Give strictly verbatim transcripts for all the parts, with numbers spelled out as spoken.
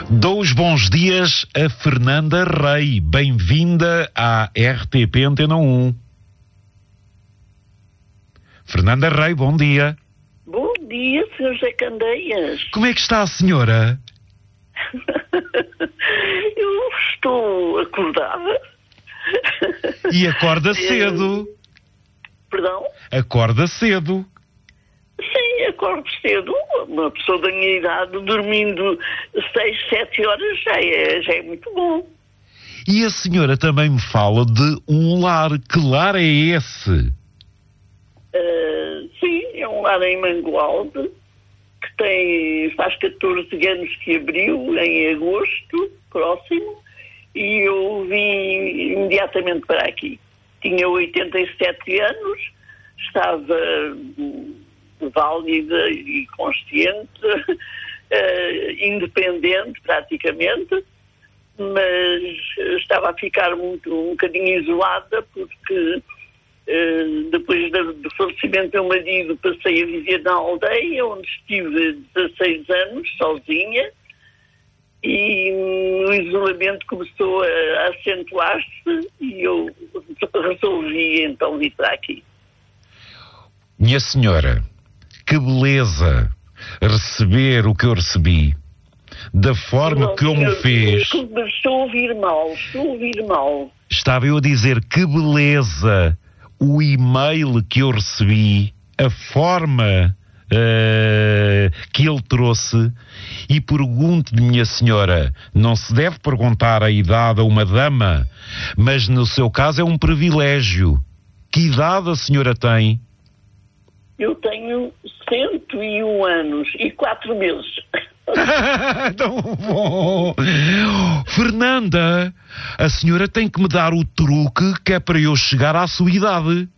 Dou os bons dias a Fernanda Rei. Bem-vinda à R T P Antena um. Fernanda Rei, bom dia. Bom dia, senhor José Candeias. Como é que está a senhora? Eu estou acordada. E acorda cedo. Perdão? Acorda cedo. Sim, acordo cedo. Uma pessoa da minha idade dormindo seis, sete horas já é, já é muito bom. E a senhora também me fala de um lar. Que lar é esse? Uh, sim, é um lar em Mangualde, que tem, faz catorze anos que abriu, em agosto próximo, e eu vim imediatamente para aqui. Tinha oitenta e sete anos, estava válida e consciente, uh, independente praticamente, mas estava a ficar muito, um bocadinho isolada porque uh, depois do, do falecimento do meu marido passei a viver na aldeia, onde estive dezasseis anos sozinha, e o isolamento começou a acentuar-se e eu resolvi então vir para aqui. Minha senhora, que beleza receber o que eu recebi, da forma Não, que eu me fez. Estou a ouvir mal, estou a ouvir mal. Estava eu a dizer que beleza o e-mail que eu recebi, a forma uh, que ele trouxe. E pergunto-lhe, minha senhora, não se deve perguntar a idade a uma dama, mas no seu caso é um privilégio. Que idade a senhora tem? Eu tenho cento e um anos e quatro meses. Tão bom! Fernanda, a senhora tem que me dar o truque que é para eu chegar à sua idade.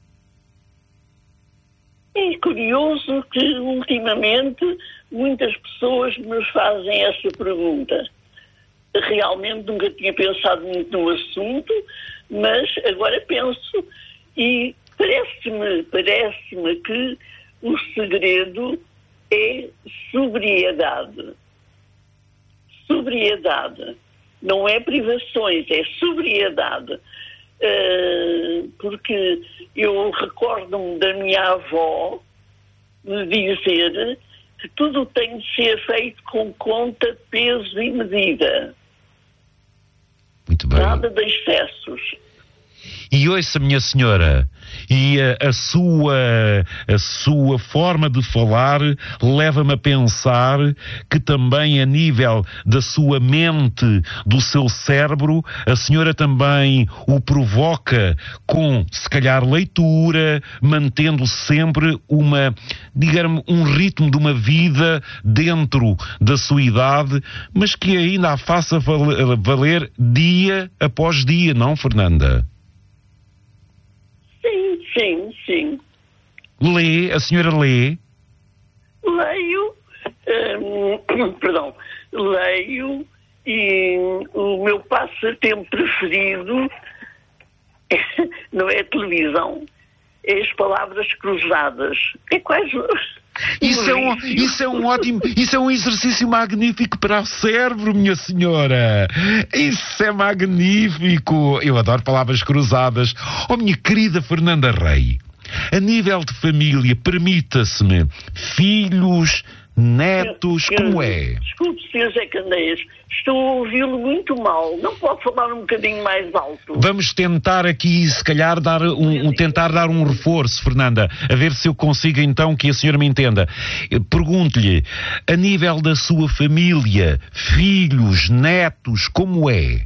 É curioso que ultimamente muitas pessoas me fazem essa pergunta. Realmente nunca tinha pensado muito no assunto, mas agora penso e parece-me, parece-me que o segredo é sobriedade. Sobriedade. Não é privações, é sobriedade. Uh, porque eu recordo-me da minha avó me dizer que tudo tem de ser feito com conta, peso e medida. Muito bem. Nada de excessos. E ouça, minha senhora, e a, a sua a sua forma de falar leva-me a pensar que também a nível da sua mente, do seu cérebro, a senhora também o provoca com, se calhar, leitura, mantendo sempre uma, digamos, um ritmo de uma vida dentro da sua idade, mas que ainda a faça valer dia após dia, não, Fernanda? Sim, sim, sim. Lê? A senhora lê? Leio, hum, perdão, leio e o meu passatempo preferido não é a televisão, é as palavras cruzadas. É quase... Isso é, um, isso é um ótimo, isso é um exercício magnífico para o cérebro, minha senhora. Isso é magnífico. Eu adoro palavras cruzadas. Oh, minha querida Fernanda Rei, a nível de família, permita-se-me, filhos, netos, eu, eu, como é? Desculpe, senhor José Candeias, estou a ouvi-lo muito mal. Não pode falar um bocadinho mais alto? Vamos tentar aqui, se calhar, dar um, um, tentar dar um reforço, Fernanda, a ver se eu consigo então que a senhora me entenda. Pergunto-lhe, a nível da sua família, filhos, netos, como é?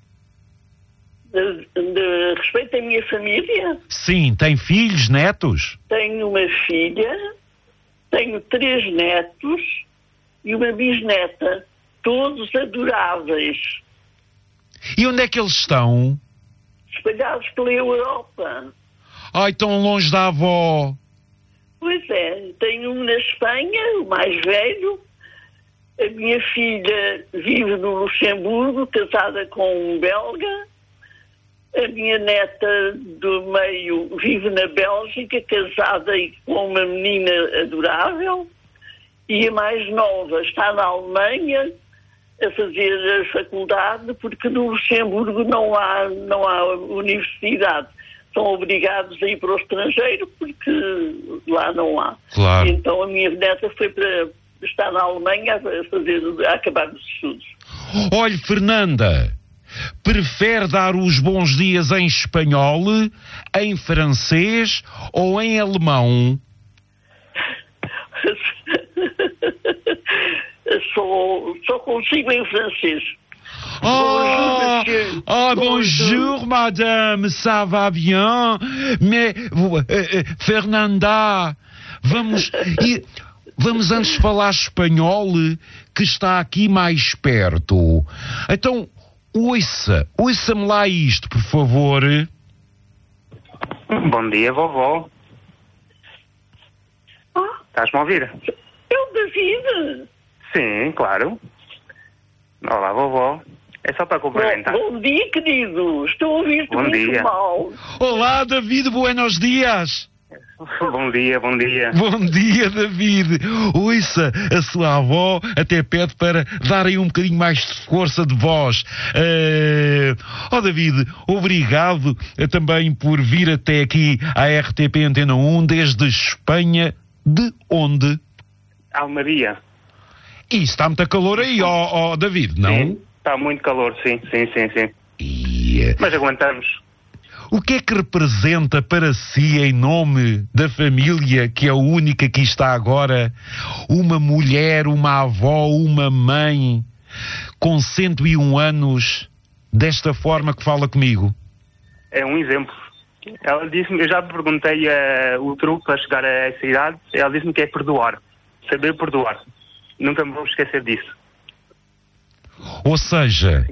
De, de respeito à minha família? Sim, tem filhos, netos? Tenho uma filha, tenho três netos e uma bisneta, todos adoráveis. E onde é que eles estão? Espalhados pela Europa. Ai, tão longe da avó. Pois é, tenho um na Espanha, o mais velho. A minha filha vive no Luxemburgo, casada com um belga. A minha neta do meio vive na Bélgica, casada e com uma menina adorável. E a mais nova está na Alemanha, a fazer a faculdade, porque no Luxemburgo não há, não há universidade. São obrigados a ir para o estrangeiro porque lá não há. Claro. Então a minha neta foi para estar na Alemanha a, fazer, a acabar os estudos. Olhe, Fernanda, prefere dar os bons dias em espanhol, em francês ou em alemão? só, só consigo em francês. Oh, bonjour, oh, bonjour, madame, ça va bien? Mais, euh, euh, Fernanda, vamos, e, vamos antes falar espanhol, que está aqui mais perto. Então, ouça, ouça-me lá isto, por favor. Bom dia, vovó. Ah, Estás-me a ouvir? é o David. Sim, claro. Olá, vovó. É só para cumprimentar. Bom, bom dia, querido. Estou a ouvir-te Bom muito dia. mal. Olá, David, buenos dias. Bom dia, bom dia. Bom dia, David. Ouça, a sua avó até pede para darem um bocadinho mais de força de voz. Uh... Oh, David, obrigado uh, também por vir até aqui à R T P Antena um desde Espanha. De onde? Almaria. E está muito calor aí, ó oh, oh, David, não? Sim, está muito calor, sim, sim, sim, sim. E... Mas aguentamos. O que é que representa para si, em nome da família, que é a única que está agora, uma mulher, uma avó, uma mãe, com cento e um anos, desta forma que fala comigo? É um exemplo. Ela disse-me, eu já perguntei uh, o truque para chegar a essa idade, ela disse-me que é perdoar. Saber perdoar. Nunca me vou esquecer disso. Ou seja,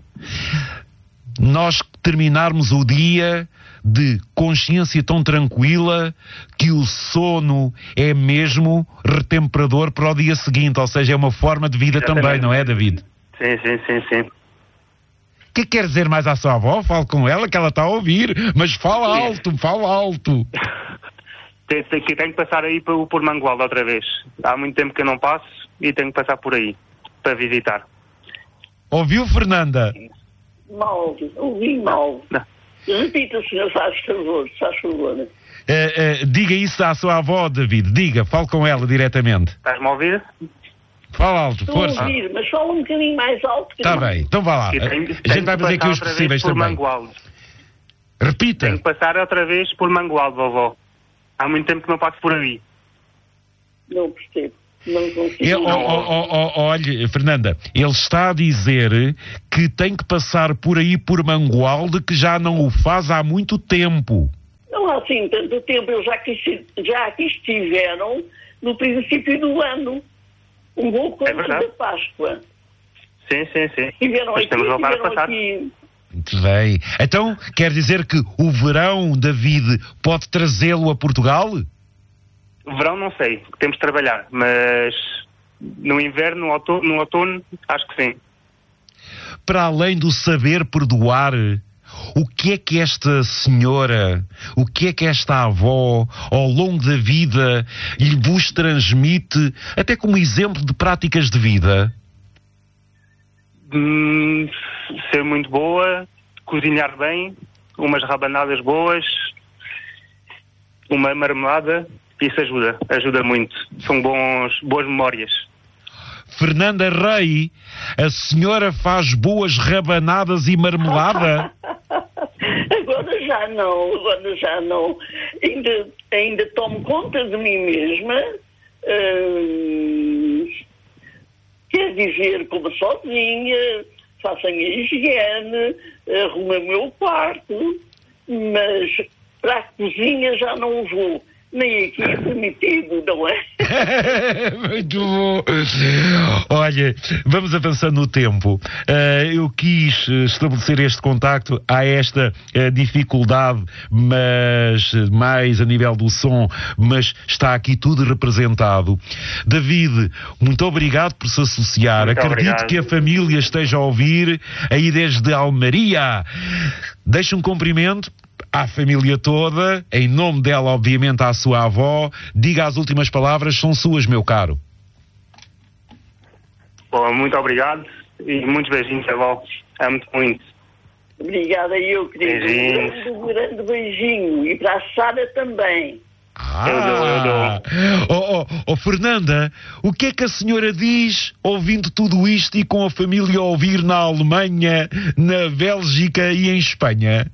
nós terminarmos o dia de consciência tão tranquila que o sono é mesmo retemperador para o dia seguinte, ou seja, é uma forma de vida Exatamente. Também, não é, David? Sim, sim, sim, sim. O que quer dizer mais à sua avó? Fale com ela, que ela está a ouvir, mas fala Sim. alto, fala alto. Tenho, tenho, que- tenho que passar aí por, por Mangualde outra vez. Há muito tempo que eu não passo e tenho que passar por aí para visitar. Ouviu, Fernanda? Mal, ouvi mal. Não. Repita, senhor, faz favor, faz favor. Eh, eh, diga isso à sua avó, David, diga, fale com ela diretamente. Estás-me a ouvir? Fala alto, Estou a força. ouvir, mas fala um bocadinho mais alto. que Está não. bem, então vá lá. E A tenho- gente tenho vai que fazer aqui passar os outra vez possíveis por também. Mangualde. Repita. Tenho que passar outra vez por Mangualde, vovó. Há muito tempo que não passo por aí. Não percebo. Não consigo. Ele, oh, oh, oh, oh, olha, Fernanda, ele está a dizer que tem que passar por aí por Mangualde, que já não o faz há muito tempo. Não há assim tanto tempo, eles já aqui, já aqui estiveram no princípio do ano. Um pouco É antes verdade. da Páscoa. Sim, sim, sim. Estiveram Mas aqui, temos de voltar a estiveram passar. aqui. Muito bem. Então, quer dizer que o verão, David, pode trazê-lo a Portugal? Verão não sei, temos de trabalhar, mas no inverno, no outono, no outono acho que sim. Para além do saber perdoar, o que é que esta senhora, o que é que esta avó, ao longo da vida, lhe vos transmite, até como exemplo de práticas de vida? Hum, ser muito boa, cozinhar bem, umas rabanadas boas, uma marmelada, isso ajuda, ajuda muito. São bons, boas memórias. Fernanda Rei, a senhora faz boas rabanadas e marmelada? Agora já não, agora já não. Ainda, ainda tomo conta de mim mesma. Hum, quer dizer, como sozinha, faço a minha higiene, arrumo o meu quarto, mas para a cozinha já não vou. Nem aqui é permitido, não é? Muito bom. Olha, vamos avançando no tempo. Uh, eu quis estabelecer este contacto. Há esta uh, dificuldade, mas mais a nível do som, mas está aqui tudo representado. David, muito obrigado por se associar. Muito Acredito obrigado. que a família esteja a ouvir aí desde Almaria. Deixa um cumprimento à família toda, em nome dela, obviamente, à sua avó. Diga as últimas palavras, são suas, meu caro. Bom, muito obrigado E muitos beijinhos, avó. Amo-te muito. Obrigada, eu, querido. Beijinhos. Um grande beijinho. E para a Sara também. Ah, Eu dou, eu dou. Oh, oh, oh, Fernanda, o que é que a senhora diz ouvindo tudo isto e com a família a ouvir na Alemanha, na Bélgica e em Espanha?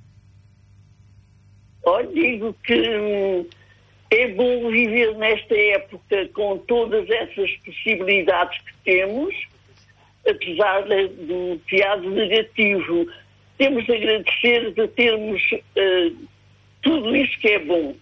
Olha, digo que hum, é bom viver nesta época com todas essas possibilidades que temos, apesar de- do teatro negativo. Temos de agradecer de termos uh, tudo isso que é bom.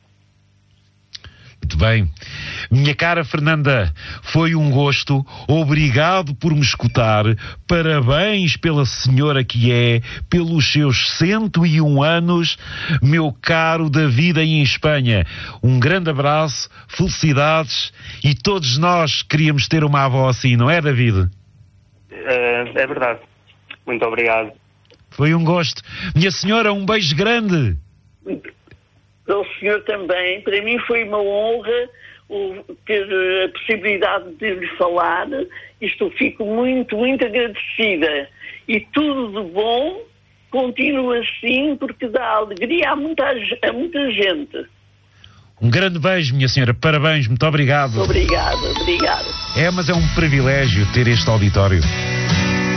Muito bem. Minha cara Fernanda, foi um gosto. Obrigado por me escutar. Parabéns pela senhora que é, pelos seus cento e um anos, meu caro David aí em Espanha. Um grande abraço, felicidades, e todos nós queríamos ter uma avó assim, não é, David? É, é verdade. Muito obrigado. Foi um gosto. Minha senhora, um beijo grande. Para o senhor também. Para mim foi uma honra o, ter a possibilidade de lhe falar. Isto, fico muito, muito agradecida. E tudo de bom, continua assim, porque dá alegria a muita, a muita gente. Um grande beijo, minha senhora. Parabéns, muito obrigado. Obrigada, obrigada. É, mas é um privilégio ter este auditório.